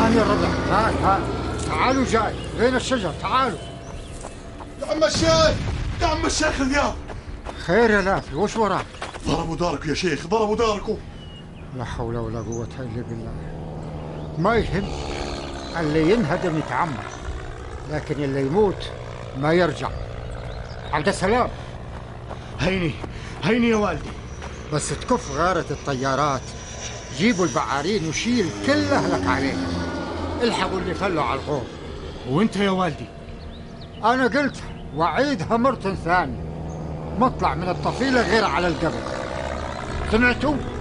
هاني الربع، هاي تعالوا جاي، وين الشجر؟ تعالوا يا عم الشيخ، يا عم الشيخ اليوم. خير يا لافي، وش وراك؟ ضربوا داركم يا شيخ، ضربوا داركم. لا حول ولا قوة إلا بالله. ما يهم، اللي ينهدم يتعمر، لكن اللي يموت ما يرجع. عبد السلام، هيني يا والدي. بس تكف غارة الطيارات، جيبوا البعارين وشيل كل أهلك عليه، الحقوا اللي فلوا على الغور. وانت يا والدي؟ أنا قلت وعيدها مرة ثانية، مطلع من الطفيلة غير على القبر، سمعتوا؟